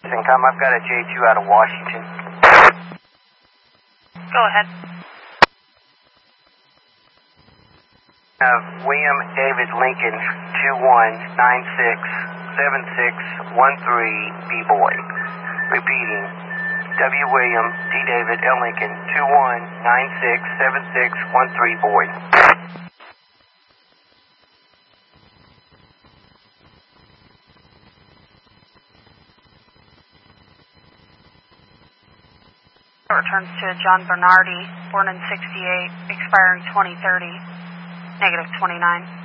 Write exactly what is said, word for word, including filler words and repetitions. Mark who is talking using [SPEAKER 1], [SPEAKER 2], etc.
[SPEAKER 1] Come, I've got a J two out of Washington.
[SPEAKER 2] Go ahead.
[SPEAKER 1] Uh, William David Lincoln, two one nine six seven six one three, B-Boy. Repeating, W. William D. David L. Lincoln, two one nine six seven six one three, boy.
[SPEAKER 2] Returns to John Bernardi, born in sixty-eight, expiring twenty thirty, negative twenty-nine.